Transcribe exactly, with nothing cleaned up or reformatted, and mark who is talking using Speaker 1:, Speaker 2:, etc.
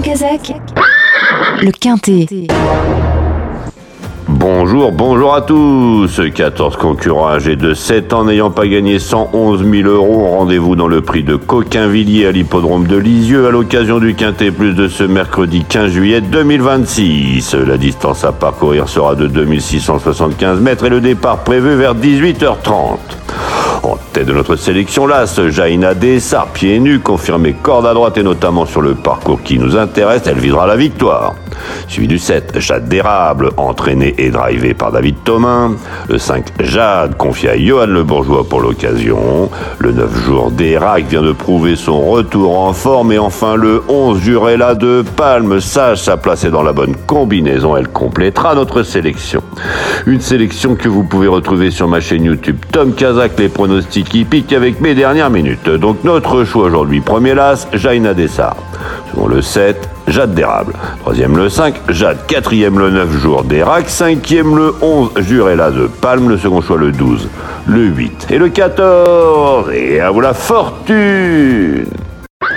Speaker 1: Kazakh, le Quintet.
Speaker 2: Bonjour, bonjour à tous. quatorze concurrents âgés de sept ans n'ayant pas gagné cent onze mille euros ont rendez-vous dans le prix de Coquinvilliers à l'hippodrome de Lisieux à l'occasion du Quintet Plus de ce mercredi quinze juillet deux mille vingt-six. La distance à parcourir sera de deux mille six cent soixante-quinze mètres et le départ prévu vers dix-huit heures trente. En tête de notre sélection, l'As, Jaina Dessart, pieds nus, confirmé corde à droite et notamment sur le parcours qui nous intéresse, elle visera la victoire. Suivi du sept, Jade d'Érable, entraîné et drivé par David Thomin. Le cinq, Jade, confié à Johan Le Bourgeois pour l'occasion. Le neuf, Jour d'Erac, vient de prouver son retour en forme. Et enfin le onze, Jurella de Palme, sage sa place est dans la bonne combinaison. Elle complétera notre sélection. Une sélection que vous pouvez retrouver sur ma chaîne YouTube Tom Kazakh, les pronostics hippiques avec mes dernières minutes. Donc notre choix aujourd'hui, premier l'As, Jaina Dessart. Second le sept, Jade d'Érable. Troisième le cinq, Jade. Quatrième le neuf, Jour d'Erac. Cinquième le onze, Jurella de Palme. Le second choix le douze, le huit et le quatorze. Et à vous la fortune!